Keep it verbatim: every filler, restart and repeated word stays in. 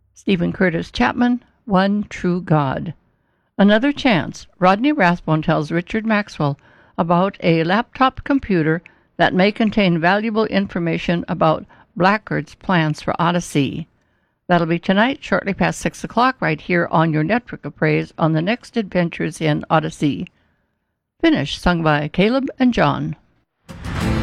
Stephen Curtis Chapman, One True God. Another Chance. Rodney Rathbone tells Richard Maxwell about a laptop computer that may contain valuable information about Blackguard's plans for Odyssey. That'll be tonight, shortly past six o'clock, right here on your Network of Praise on the next Adventures in Odyssey. Finish, sung by Caleb and John.